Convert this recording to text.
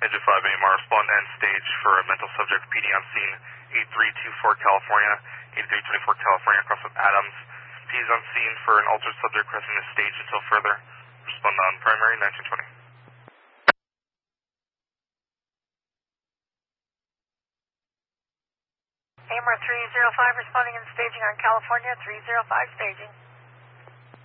Engine 5 AMR, respond end stage for a mental subject PD on scene 8324 California, 8324 California, across with Adams. P is on scene for an altered subject crossing the stage until further. Respond on primary 1920. AMR 305 responding and staging on California, 305 staging.